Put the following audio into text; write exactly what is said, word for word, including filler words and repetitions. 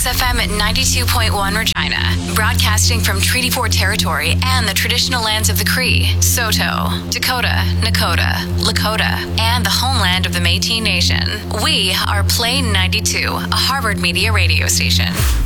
X F M at ninety-two point one Regina, broadcasting from Treaty four territory and the traditional lands of the Cree, Saulteaux, Dakota, Nakota, Lakota, and the homeland of the Métis Nation. We are Play ninety-two, a Harvard Media radio station.